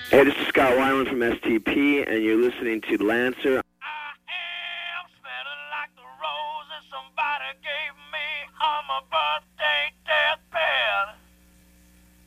Hey, this is Scott Weiland from STP, and you're listening to Lancer. I am smelling like the roses somebody gave me on my birthday.